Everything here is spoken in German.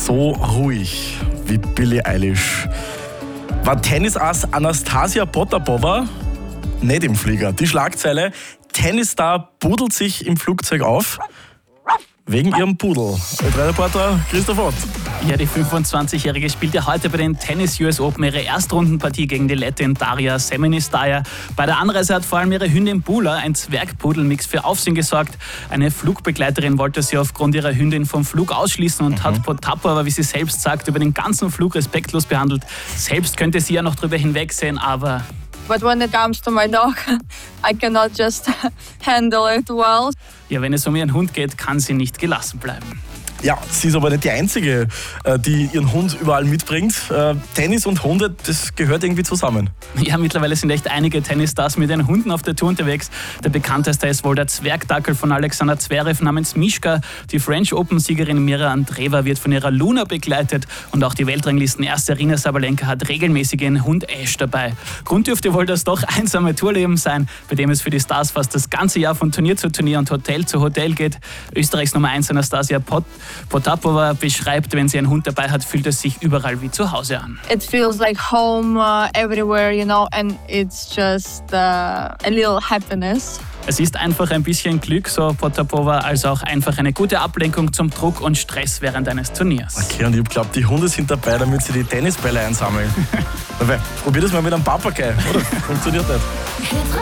so ruhig wie Billie Eilish war Tennisass Anastasia Potapova nicht im Flieger. Die Schlagzeile: Tennisstar pudelt sich im Flugzeug auf wegen ihrem Pudel. Reporter Christoph Ott. Ja, die 25-Jährige spielt ja heute bei den Tennis US Open ihre Erstrundenpartie gegen die Lettin Daria Semenistaja. Bei der Anreise hat vor allem ihre Hündin Bula, ein Zwergpudelmix, für Aufsehen gesorgt. Eine Flugbegleiterin wollte sie aufgrund ihrer Hündin vom Flug ausschließen und hat Potapova, wie sie selbst sagt, über den ganzen Flug respektlos behandelt. Selbst könnte sie ja noch drüber hinwegsehen, aber... But when it comes to my dog, I cannot just handle it well. Ja, wenn es um ihren Hund geht, kann sie nicht gelassen bleiben. Ja, sie ist aber nicht die Einzige, die ihren Hund überall mitbringt. Tennis und Hunde, das gehört irgendwie zusammen. Ja, mittlerweile sind echt einige Tennisstars mit ihren Hunden auf der Tour unterwegs. Der bekannteste ist wohl der Zwergdackel von Alexander Zverev namens Mischka. Die French Open-Siegerin Mira Andreeva wird von ihrer Luna begleitet. Und auch die Weltranglisten-Erste Aryna Sabalenka hat regelmäßig ihren Hund Ash dabei. Grund dürfte wohl das doch einsame Tourleben sein, bei dem es für die Stars fast das ganze Jahr von Turnier zu Turnier und Hotel zu Hotel geht. Österreichs Nummer 1 Anastasia Potapova beschreibt, wenn sie einen Hund dabei hat, fühlt es sich überall wie zu Hause an. It feels like home everywhere, you know, and it's just a little happiness. Es ist einfach ein bisschen Glück, so Potapova, also auch einfach eine gute Ablenkung zum Druck und Stress während eines Turniers. Okay, und ich glaube, die Hunde sind dabei, damit sie die Tennisbälle einsammeln. Probier das mal mit einem Papagei, oder? Funktioniert nicht.